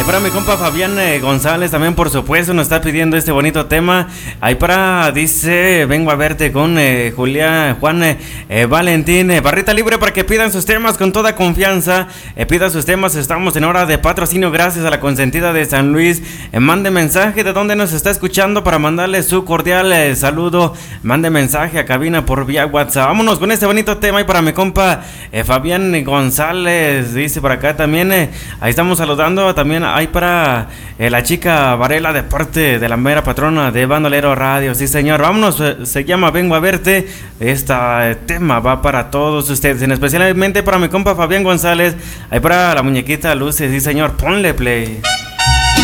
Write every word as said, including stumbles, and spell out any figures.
Ahí para mi compa Fabián eh, González también, por supuesto, nos está pidiendo este bonito tema. Ahí para, dice, vengo a verte con eh, Julián, Juan eh, eh, Valentín, eh, barrita libre para que pidan sus temas con toda confianza. Eh, pidan sus temas, estamos en hora de patrocinio gracias a la consentida de San Luis. Eh, mande mensaje de dónde nos está escuchando para mandarle su cordial eh, saludo. Mande mensaje a cabina por vía WhatsApp. Vámonos con este bonito tema ahí para mi compa eh, Fabián González, dice por acá también. Eh, ahí estamos saludando también. Hay para eh, la chica Varela de parte de la mera patrona de Bandolero Radio. Sí, señor. Vámonos. Eh, se llama Vengo a verte. Este eh, tema va para todos ustedes, en especialmente para mi compa Fabián González. Hay para la muñequita Luces. Sí, señor. Ponle play.